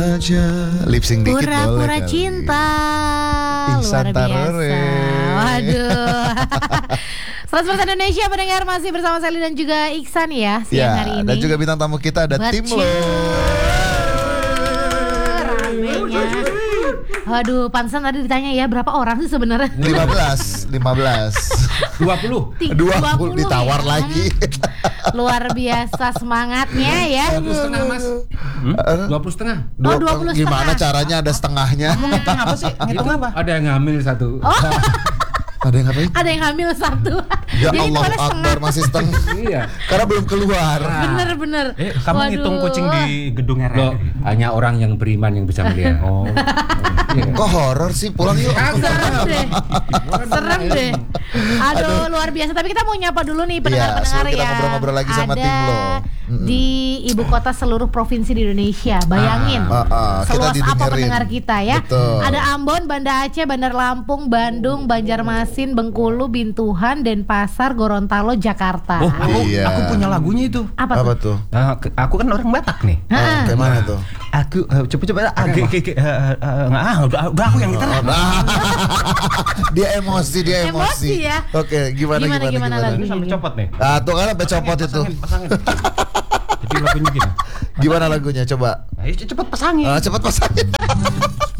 aja lip sync dikit boleh Pura-pura kali. cinta. Ihsan Luar biasa. Tarore. Waduh. 100% Indonesia pendengar masih bersama Sally dan juga Iksan ya siang hari ini. Dan juga bintang tamu kita ada Tim Lo. Ramenya. Waduh, pantesan tadi ditanya ya berapa orang sih sebenarnya? 15 20 20 ditawar ya. lagi. Luar biasa semangatnya ya. 20,5 Mas. 20,5. Oh, 20 Gimana setengah. caranya ada setengahnya? Ngitung apa sih? Ngitung apa? Ada yang ngamil satu. Ada yang ngapain? Ada yang hamil satu. Ya Jadi Allah kemarin Akbar setengah. masih setengah. Iya. Karena belum keluar. Bener. Kamu ngitung kucing di gedung Loh, RRI. hanya orang yang beriman yang bisa melihat. Oh. Kok horor sih? Pulang yuk. Serem deh. Aduh, luar biasa. Tapi kita mau nyapa dulu nih pendengar-pendengar sebelum ya. kita ngobrol-ngobrol lagi sama Ada tim lo. di ibu kota seluruh provinsi di Indonesia. Bayangin. kita Seluas apa didengerin. pendengar kita ya. Betul. Ada Ambon, Banda Aceh, Bandar Lampung, Bandung, Banjarmasin, Bengkulu, Bintuhan, Denpasar, Gorontalo, Jakarta. Oh, aku Iya. punya lagunya itu. Apa Apa tuh? tuh? Aku kan orang Batak nih. Kayak mana tuh? Aku coba udah aku yang gitar. Dia emosi. Emosi ya. Oke, gimana Gimana lagunya? Ini sampai copot nih. Ah, tuh kan sampai copot itu. Pasangin. Jadi lagunya gini. Gimana lagunya? Coba. Ayo cepet pasangin. Cepat pasangin.